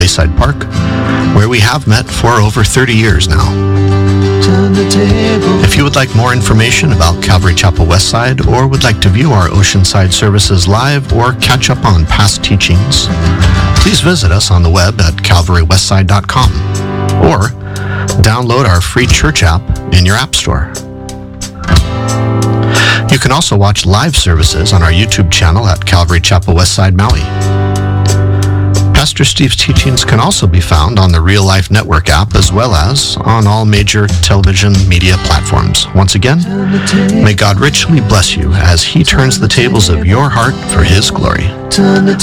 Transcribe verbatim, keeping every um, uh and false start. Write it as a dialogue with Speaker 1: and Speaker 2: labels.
Speaker 1: Wayside Park, where we have met for over thirty years now. If you would like more information about Calvary Chapel Westside, or would like to view our Oceanside services live or catch up on past teachings, please visit us on the web at calvary westside dot com or download our free church app in your app store. You can also watch live services on our YouTube channel at Calvary Chapel Westside Maui. Pastor Steve's teachings can also be found on the Real Life Network app, as well as on all major television media platforms. Once again, may God richly bless you as He turns the tables of your heart for His glory.